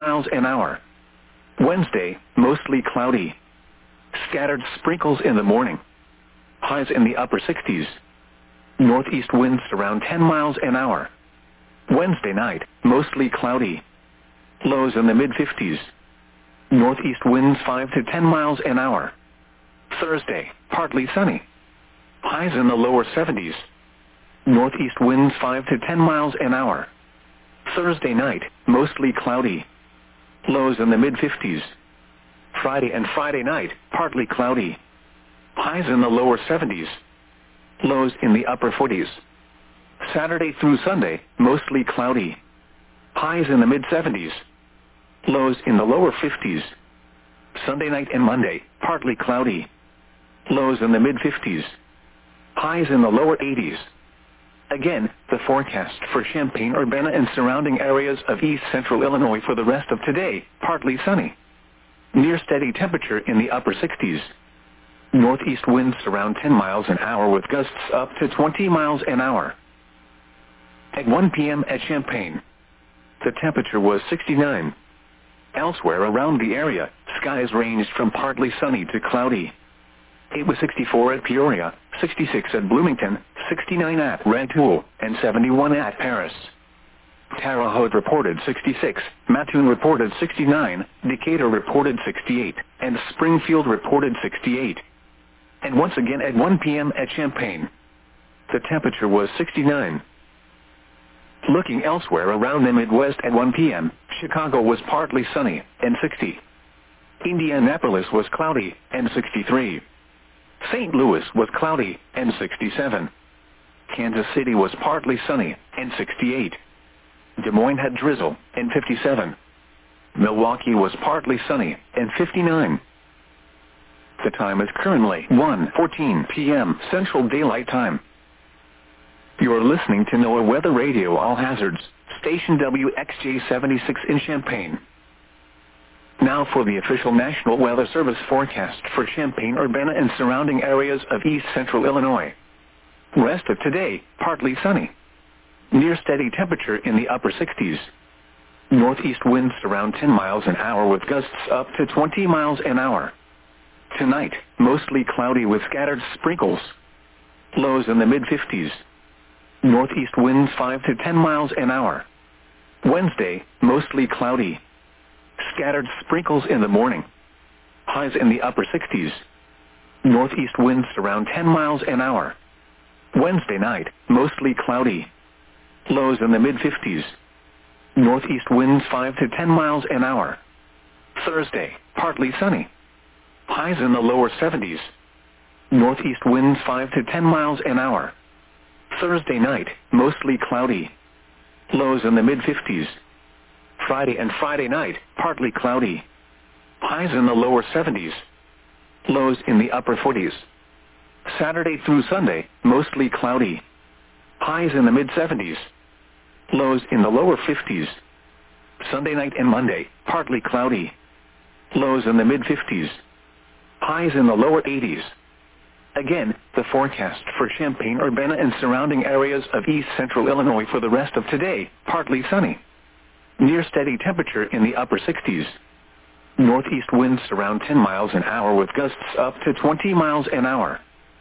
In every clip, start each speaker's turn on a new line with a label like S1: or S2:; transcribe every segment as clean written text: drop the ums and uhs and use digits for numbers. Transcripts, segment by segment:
S1: miles an hour. Wednesday, mostly cloudy. Scattered sprinkles in the morning. Highs in the upper 60s. Northeast winds around 10 miles an hour. Wednesday night, mostly cloudy. Lows in the mid-50s. Northeast winds 5 to 10 miles an hour. Thursday, partly sunny. Highs in the lower 70s. Northeast winds 5 to 10 miles an hour. Thursday night, mostly cloudy. Lows in the mid-50s. Friday and Friday night, partly cloudy. Highs in the lower 70s. Lows in the upper 40s. Saturday through Sunday, mostly cloudy. Highs in the mid-70s. Lows in the lower 50s. Sunday night and Monday, partly cloudy. Lows in the mid-50s. Highs in the lower 80s. Again, the forecast for Champaign-Urbana and surrounding areas of east central Illinois for the rest of today, partly sunny. Near steady temperature in the upper 60s. Northeast winds around 10 miles an hour with gusts up to 20 miles an hour. At 1 p.m. at Champaign, the temperature was 69. Elsewhere around the area, skies ranged from partly sunny to cloudy. It was 64 at Peoria, 66 at Bloomington, 69 at Rantoul, and 71 at Paris. Terre Haute reported 66, Mattoon reported 69, Decatur reported 68, and Springfield reported 68. And once again at 1 p.m. at Champaign, the temperature was 69. Looking elsewhere around the Midwest at 1 p.m., Chicago was partly sunny, and 60. Indianapolis was cloudy, and 63. St. Louis was cloudy, and 67. Kansas City was partly sunny, and 68. Des Moines had drizzle, and 57. Milwaukee was partly sunny, and 59. The time is currently 1:14 p.m. Central Daylight Time. You are listening to NOAA Weather Radio All Hazards, station WXJ-76 in Champaign. Now for the official National Weather Service forecast for Champaign-Urbana and surrounding areas of east central Illinois. Rest of today, partly sunny. Near steady temperature in the upper 60s. Northeast winds around 10 miles an hour with gusts up to 20 miles an hour. Tonight, mostly cloudy with scattered sprinkles. Lows in the mid-50s. Northeast winds 5 to 10 miles an hour. Wednesday, mostly cloudy. Scattered sprinkles in the morning. Highs in the upper 60s. Northeast winds around 10 miles an hour. Wednesday night, mostly cloudy. Lows in the mid-50s. Northeast winds 5 to 10 miles an hour. Thursday, partly sunny. Highs in the lower 70s. Northeast winds 5 to 10 miles an hour. Thursday night, mostly cloudy. Lows in the mid-50s. Friday and Friday night, partly cloudy. Highs in the lower 70s. Lows in the upper 40s. Saturday through Sunday, mostly cloudy. Highs in the mid-70s. Lows in the lower 50s. Sunday night and Monday, partly cloudy. Lows in the mid-50s. Highs in the lower 80s. Again, the forecast for Champaign-Urbana and surrounding areas of east central Illinois for the rest of today, partly sunny. Near steady temperature in the upper 60s. Northeast winds around 10 miles an hour with gusts up to 20 miles an hour.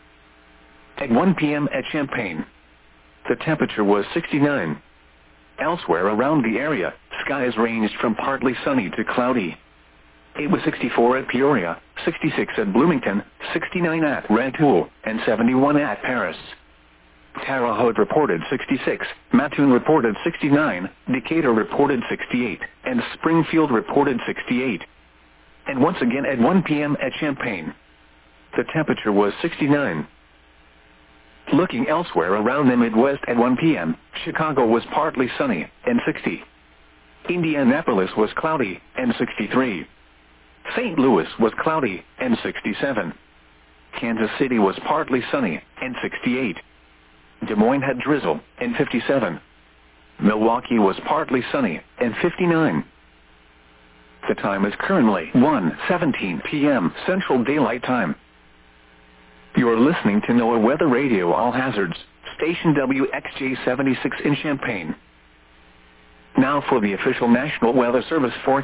S1: At 1 p.m. at Champaign, the temperature was 69. Elsewhere around the area, skies ranged from partly sunny to cloudy. It was 64 at Peoria, 66 at Bloomington, 69 at Rantoul, and 71 at Paris. Terre Haute reported 66, Mattoon reported 69, Decatur reported 68, and Springfield reported 68. And once again at 1 p.m. at Champaign, the temperature was 69. Looking elsewhere around the Midwest at 1 p.m., Chicago was partly sunny, and 60. Indianapolis was cloudy, and 63. St. Louis was cloudy, and 67. Kansas City was partly sunny, and 68. Des Moines had drizzle, and 57. Milwaukee was partly sunny, and 59. The time is currently 1:17 p.m. Central Daylight Time. You are listening to NOAA Weather Radio All Hazards, station WXJ-76 in Champaign. Now for the official National Weather Service forecast.